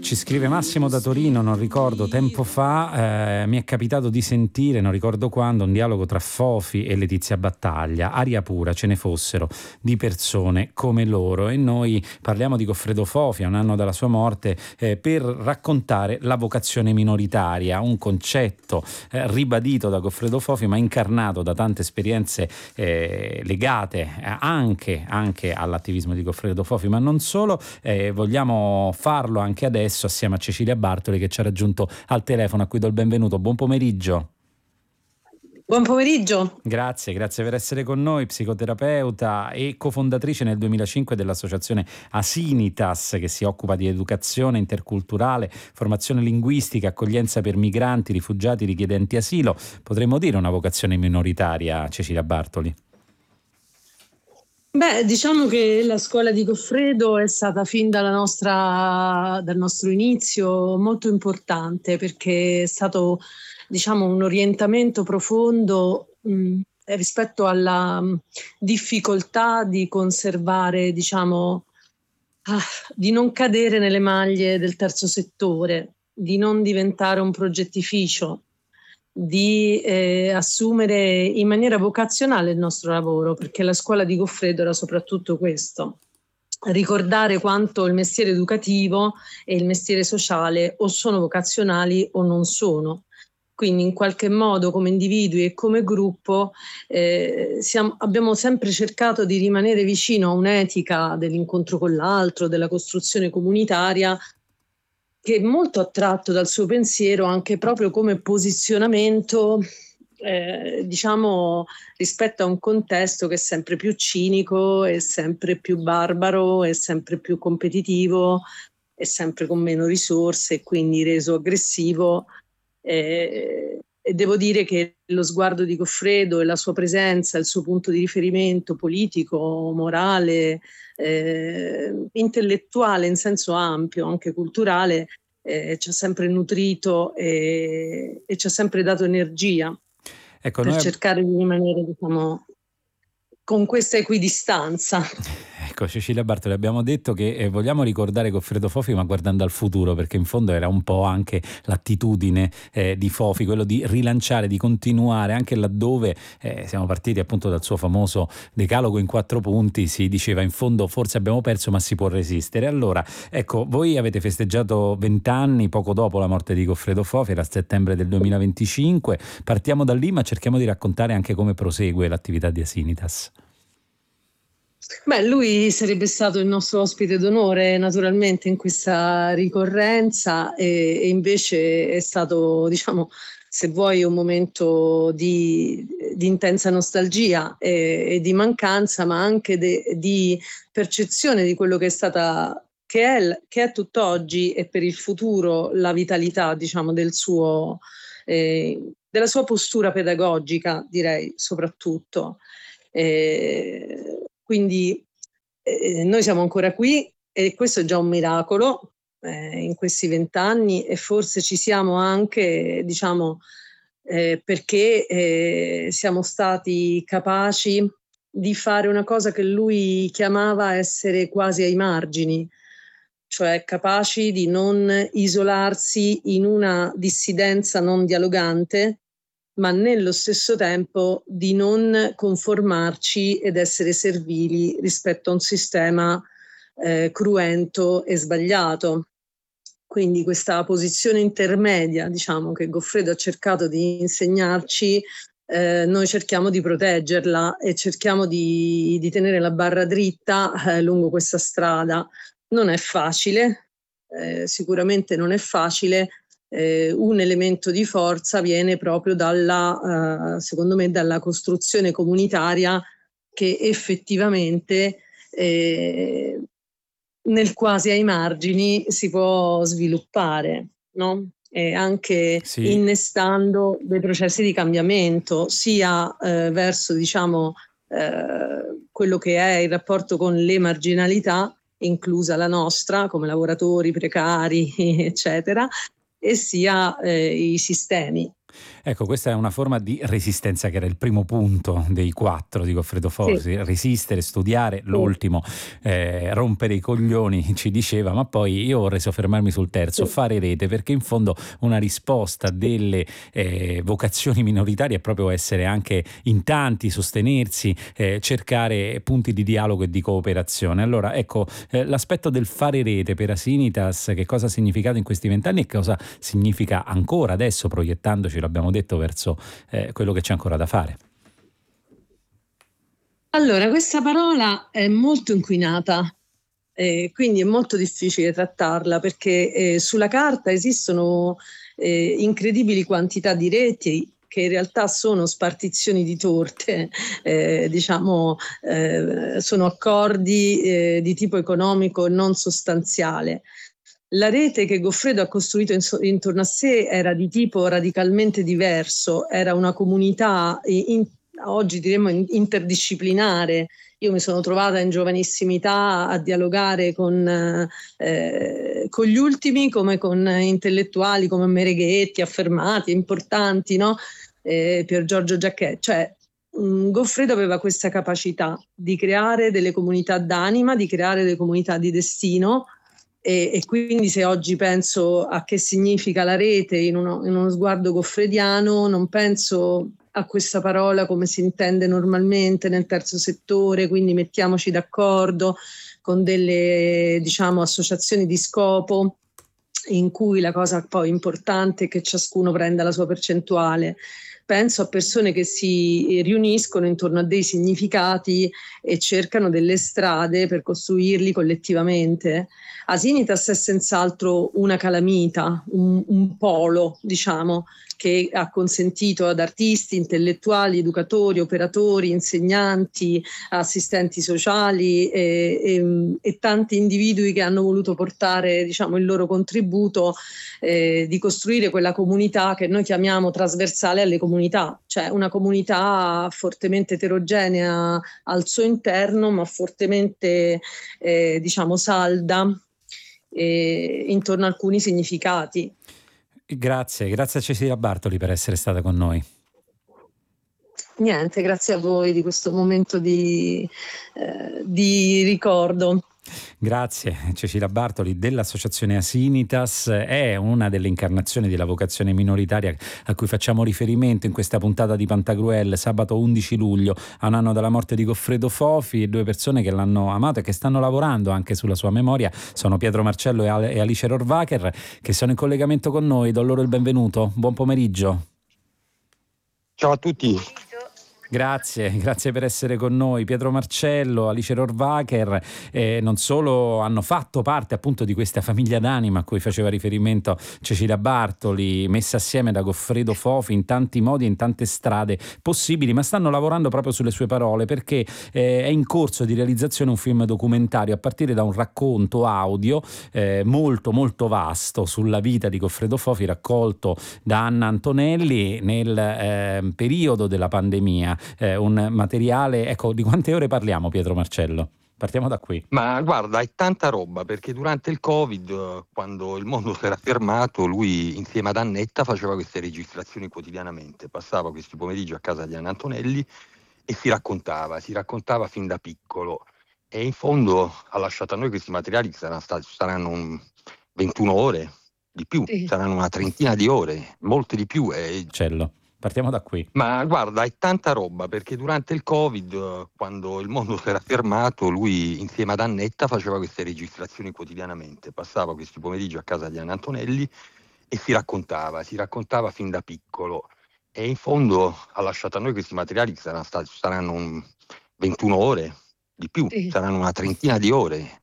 Ci scrive Massimo da Torino, non ricordo, tempo fa mi è capitato di sentire, non ricordo quando, un dialogo tra Fofi e Letizia Battaglia, aria pura, ce ne fossero di persone come loro, e noi parliamo di Goffredo Fofi a un anno dalla sua morte per raccontare la vocazione minoritaria, un concetto ribadito da Goffredo Fofi ma incarnato da tante esperienze legate anche all'attivismo di Goffredo Fofi, ma non solo. Vogliamo farlo anche adesso assieme a Cecilia Bartoli, che ci ha raggiunto al telefono, a cui do il benvenuto. Buon pomeriggio. Buon pomeriggio. Grazie per essere con noi, psicoterapeuta e cofondatrice nel 2005 dell'associazione Asinitas, che si occupa di educazione interculturale, formazione linguistica, accoglienza per migranti, rifugiati, richiedenti asilo. Potremmo dire una vocazione minoritaria, Cecilia Bartoli? Beh, diciamo che la scuola di Goffredo è stata fin dal nostro inizio molto importante, perché è stato, diciamo, un orientamento profondo rispetto alla difficoltà di conservare, diciamo, di non cadere nelle maglie del terzo settore, di non diventare un progettificio, di assumere in maniera vocazionale il nostro lavoro, perché la scuola di Goffredo era soprattutto questo: ricordare quanto il mestiere educativo e il mestiere sociale o sono vocazionali o non sono. Quindi in qualche modo, come individui e come gruppo, abbiamo sempre cercato di rimanere vicino a un'etica dell'incontro con l'altro, della costruzione comunitaria, che è molto attratto dal suo pensiero anche proprio come posizionamento, diciamo, rispetto a un contesto che è sempre più cinico, è sempre più barbaro, è sempre più competitivo, è sempre con meno risorse e quindi reso aggressivo. E devo dire che lo sguardo di Goffredo e la sua presenza, il suo punto di riferimento politico, morale, intellettuale in senso ampio, anche culturale, ci ha sempre nutrito e ci ha sempre dato energia, ecco, per cercare di rimanere, diciamo, con questa equidistanza. Ecco, Cecilia Bartoli, abbiamo detto che vogliamo ricordare Goffredo Fofi, ma guardando al futuro, perché in fondo era un po' anche l'attitudine di Fofi, quello di rilanciare, di continuare, anche laddove siamo partiti appunto dal suo famoso decalogo in 4 punti. Si diceva in fondo forse abbiamo perso ma si può resistere. Allora, ecco, voi avete festeggiato 20 anni poco dopo la morte di Goffredo Fofi, era settembre del 2025. Partiamo da lì, ma cerchiamo di raccontare anche come prosegue l'attività di Asinitas. Beh, lui sarebbe stato il nostro ospite d'onore naturalmente in questa ricorrenza, e invece è stato, diciamo, se vuoi, un momento di intensa nostalgia e di mancanza, ma anche di percezione di quello che è stata, che è tutt'oggi e per il futuro la vitalità, diciamo, della sua postura pedagogica, direi, soprattutto. Quindi noi siamo ancora qui e questo è già un miracolo in questi 20 anni, e forse ci siamo anche, diciamo, perché siamo stati capaci di fare una cosa che lui chiamava essere quasi ai margini, cioè capaci di non isolarsi in una dissidenza non dialogante, ma nello stesso tempo di non conformarci ed essere servili rispetto a un sistema cruento e sbagliato. Quindi questa posizione intermedia, diciamo, che Goffredo ha cercato di insegnarci, noi cerchiamo di proteggerla e cerchiamo di tenere la barra dritta lungo questa strada. Non è facile, sicuramente non è facile. Un elemento di forza viene proprio secondo me, dalla costruzione comunitaria che effettivamente nel quasi ai margini si può sviluppare, no? E anche sì, innestando dei processi di cambiamento, sia verso, diciamo, quello che è il rapporto con le marginalità, inclusa la nostra, come lavoratori precari, eccetera, e sia i sistemi. Ecco, questa è una forma di resistenza che era il primo punto dei 4 di Goffredo Sì, Fofi, resistere, studiare, sì, l'ultimo, rompere i coglioni ci diceva, ma poi io vorrei soffermarmi sul terzo, sì, fare rete, perché in fondo una risposta sì. delle vocazioni minoritarie è proprio essere anche in tanti, sostenersi, cercare punti di dialogo e di cooperazione. Allora, ecco, l'aspetto del fare rete per Asinitas, che cosa ha significato in questi 20 anni e cosa significa ancora adesso, proiettandoci, l'abbiamo detto, verso quello che c'è ancora da fare. Allora, questa parola è molto inquinata, quindi è molto difficile trattarla perché sulla carta esistono incredibili quantità di reti che in realtà sono spartizioni di torte, diciamo, sono accordi di tipo economico e non sostanziale. La rete che Goffredo ha costruito intorno a sé era di tipo radicalmente diverso, era una comunità oggi diremmo interdisciplinare. Io mi sono trovata in giovanissima età a dialogare con gli ultimi come con intellettuali come Mereghetti, affermati, importanti, no? Pier Giorgio Giacchetti. Cioè, Goffredo aveva questa capacità di creare delle comunità d'anima, di creare delle comunità di destino e quindi se oggi penso a che significa la rete in uno sguardo goffrediano, non penso a questa parola come si intende normalmente nel terzo settore, quindi mettiamoci d'accordo con delle, diciamo, associazioni di scopo in cui la cosa poi importante è che ciascuno prenda la sua percentuale. Penso a persone che si riuniscono intorno a dei significati e cercano delle strade per costruirli collettivamente. Asinitas è senz'altro una calamita, un polo, diciamo, che ha consentito ad artisti, intellettuali, educatori, operatori, insegnanti, assistenti sociali e tanti individui che hanno voluto portare, diciamo, il loro contributo di costruire quella comunità che noi chiamiamo trasversale alle comunità, cioè una comunità fortemente eterogenea al suo interno, ma fortemente, diciamo, salda intorno a alcuni significati. Grazie, grazie a Cecilia Bartoli per essere stata con noi. Niente, grazie a voi di questo momento di ricordo. Grazie Cecilia Bartoli dell'Associazione Asinitas, è una delle incarnazioni della vocazione minoritaria a cui facciamo riferimento in questa puntata di Pantagruel, sabato 11 luglio, a un anno dalla morte di Goffredo Fofi, e due persone che l'hanno amato e che stanno lavorando anche sulla sua memoria sono Pietro Marcello e Alice Rohrwacher, che sono in collegamento con noi. Do loro il benvenuto, buon pomeriggio. Ciao a tutti. Grazie, grazie per essere con noi. Pietro Marcello, Alice Rohrwacher, non solo hanno fatto parte appunto di questa famiglia d'anima a cui faceva riferimento Cecilia Bartoli, messa assieme da Goffredo Fofi in tanti modi e in tante strade possibili, ma stanno lavorando proprio sulle sue parole, perché è in corso di realizzazione un film documentario a partire da un racconto audio molto molto vasto sulla vita di Goffredo Fofi, raccolto da Anna Antonelli nel periodo della pandemia. Un materiale, ecco, di quante ore parliamo, Pietro Marcello? Partiamo da qui. Ma guarda, è tanta roba perché durante il Covid, quando il mondo si era fermato, lui insieme ad Annetta faceva queste registrazioni quotidianamente, passava questi pomeriggi a casa di Anna Antonelli e si raccontava fin da piccolo e in fondo ha lasciato a noi questi materiali che saranno 21 ore, di più, Sì. saranno una trentina di ore, molte di più. Marcello, partiamo da qui. Ma guarda, è tanta roba perché durante il Covid, quando il mondo si era fermato, lui insieme ad Annetta faceva queste registrazioni quotidianamente, passava questi pomeriggi a casa di Anna Antonelli e si raccontava fin da piccolo e in fondo ha lasciato a noi questi materiali che saranno 21 ore, di più, Sì. saranno una trentina di ore,